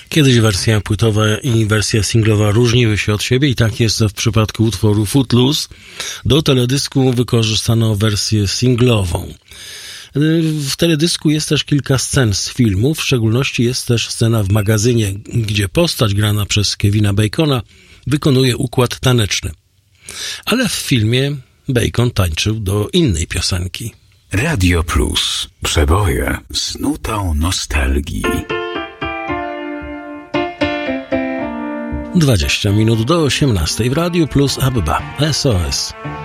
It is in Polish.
Kiedyś wersja płytowa i wersja singlowa różniły się od siebie i tak jest w przypadku utworu Footloose. Do teledysku wykorzystano wersję singlową. W teledysku jest też kilka scen z filmu, w szczególności jest też scena w magazynie, gdzie postać grana przez Kevina Bacona wykonuje układ taneczny. Ale w filmie Bacon tańczył do innej piosenki. Radio Plus. Przeboje z nutą nostalgii. 20 minut do 18 w Radiu Plus Abba SOS.